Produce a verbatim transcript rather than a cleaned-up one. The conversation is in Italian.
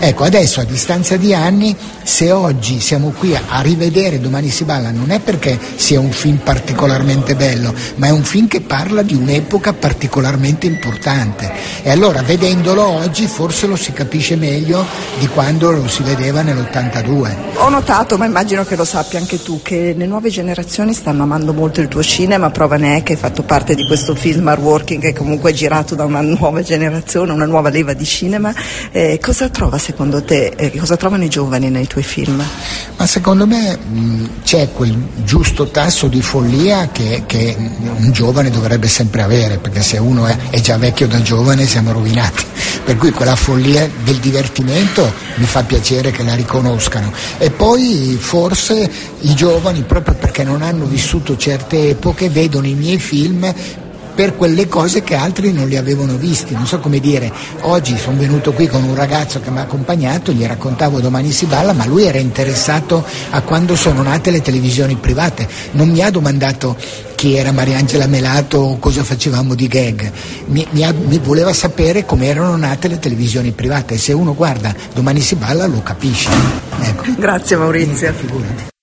Ecco, adesso a distanza di anni, se oggi siamo qui a, a rivedere Domani si balla, non è perché sia un film particolarmente bello, ma è un film che parla di un'epoca particolarmente importante, e allora vedendolo oggi forse lo si capisce meglio di quando lo si vedeva nell'ottantadue. Ho notato, ma immagino che lo sappia anche tu, che le nuove generazioni stanno amando molto il tuo cinema. Prova ne è che hai fatto parte di questo film Hard Working, che comunque è girato da una nuova generazione, una nuova leva di cinema. Eh, cosa trova secondo te, eh, cosa trovano i giovani nei tuoi film? Ma secondo me mh, c'è quel giusto tasso di follia che, che un giovane dovrebbe sempre avere, perché se uno è, è già vecchio da giovane siamo rovinati, per cui quella follia del divertimento mi fa piacere che la riconoscano. E poi forse i giovani, proprio perché non hanno vissuto certe epoche, vedono i miei film per quelle cose che altri non li avevano visti. Non so come dire, oggi sono venuto qui con un ragazzo che mi ha accompagnato, gli raccontavo Domani si balla, ma lui era interessato a quando sono nate le televisioni private, non mi ha domandato chi era Mariangela Melato o cosa facevamo di gag, mi, mi, ha, mi voleva sapere come erano nate le televisioni private, e se uno guarda Domani si balla lo capisce. Ecco. Grazie Maurizio. Figurati.